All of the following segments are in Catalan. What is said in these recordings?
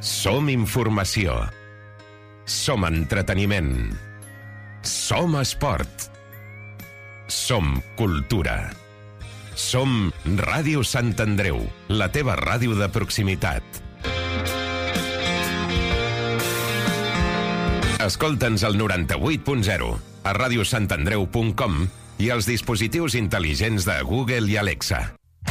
Som informació. Som entreteniment. Som esport. Som cultura. Som Ràdio Sant Andreu, la teva ràdio de proximitat. Escolta'ns al 98.0, a radiosantandreu.com i als dispositius intel·ligents de Google i Alexa.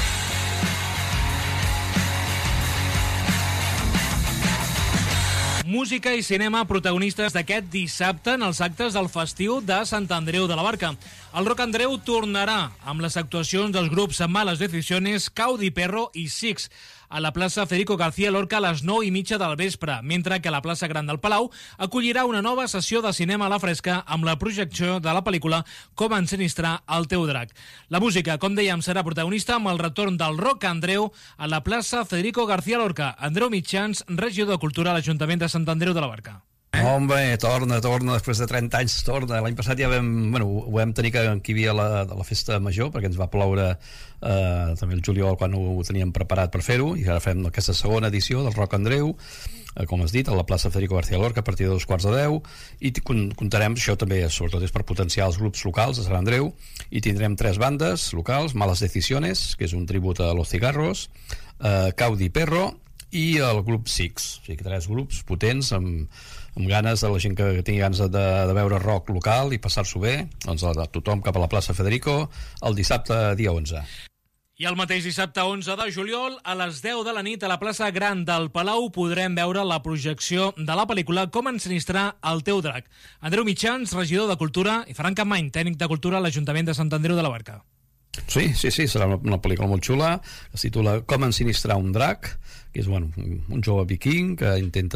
Música i cinema protagonistes d'aquest dissabte en els actes del festiu de Sant Andreu de la Barca. El Rock Andreu tornarà amb les actuacions dels grups Malas Decisiones, Caudi Perro i Six a la plaça Federico García Lorca a les 9:30 del vespre, mentre que la plaça Gran del Palau acollirà una nova sessió de cinema a la fresca amb la projecció de la pel·lícula Com ensinistrar el teu drac. La música, com dèiem, serà protagonista amb el retorn del Rock Andreu a la plaça Federico García Lorca. Andreu Mitjans, regidor de Cultura a l'Ajuntament de Sant Andreu de la Barca. Home, torna, després de 30 anys torna. L'any passat ja ho vam tenir que hi havia la festa major, perquè ens va ploure també el juliol quan ho teníem preparat per fer-ho, i ara fem aquesta segona edició del Rock Andreu, com has dit, a la plaça Federico García Lorca a partir de 2:15, i comptarem, això també sobretot és per potenciar els grups locals de Sant Andreu, i tindrem 3 bandes locals: Malas Decisiones, que és un tribut a Los Cigarros, Caudi Perro i el grup Six. O sigui, 3 grups potents amb ganes de la gent que tingui ganes de veure rock local i passar-s'ho bé, doncs a tothom cap a la plaça Federico el dissabte dia 11. I el mateix dissabte 11 de juliol, a les 10 de la nit, a la plaça Gran del Palau, podrem veure la projecció de la pel·lícula Com ensinistrar el teu drac. Andreu Mitjans, regidor de Cultura, i Ferran Campmany, tècnic de Cultura a l'Ajuntament de Sant Andreu de la Barca. Sí, serà una pel·lícula molt xula, que es titula Com ensinistrar un drac, que és un jove viking que intenta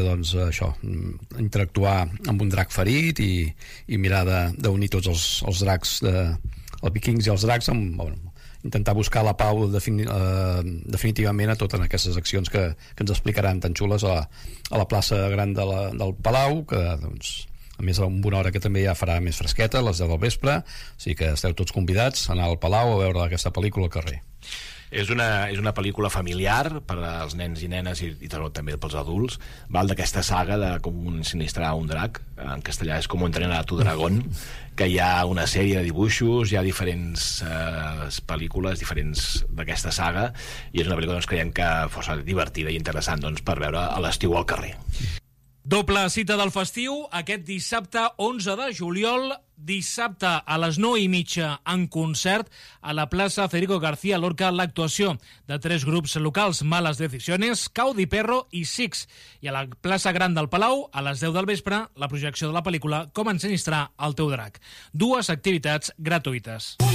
interactuar amb un drac ferit i mirar d'unir tots els dracs, els vikings i els dracs, intentar buscar la pau definitivament a totes aquestes accions que ens explicaran tan xules a la plaça Gran del Palau, que a més amb una hora que també ja farà més fresqueta, a les 10 del vespre, o sigui que esteu tots convidats a anar al Palau a veure aquesta pel·lícula al carrer. És una pel·lícula familiar per als nens i nenes i també pels adults. Val d'aquesta saga de Com ensinistrar un drac, en castellà és Com entrenar a tu dragón, que hi ha una sèrie de dibuixos, hi ha diferents pel·lícules diferents d'aquesta saga, i és una pel·lícula que creiem que força divertida i interessant per veure a l'estiu al carrer. Doble cita del festiu aquest dissabte 11 de juliol, dissabte a les 9:30 en concert a la plaça Federico García Lorca, l'actuació de 3 grups locals, Malas Decisiones, Caudi Perro i Six, i a la plaça Gran del Palau a les 10 del vespre la projecció de la pel·lícula Com ensinistrar el teu drac. 2 activitats gratuïtes.